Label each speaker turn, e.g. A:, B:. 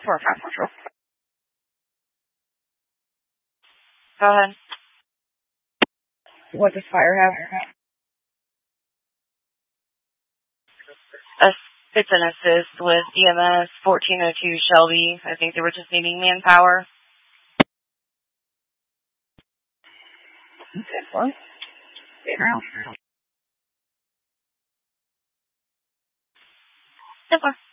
A: 405 Central. Go ahead. What does fire have? It's an assist with EMS 1402 Shelby. I think they were just needing manpower. Okay, well. Simple.